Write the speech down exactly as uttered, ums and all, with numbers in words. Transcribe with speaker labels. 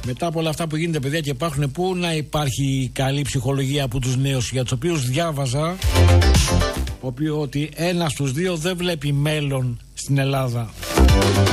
Speaker 1: Μετά από όλα αυτά που γίνεται, παιδιά, και υπάρχουν, πού να υπάρχει καλή ψυχολογία από τους νέους, για τους οποίους διάβαζα ότι ένα στους δύο δεν βλέπει μέλλον στην Ελλάδα.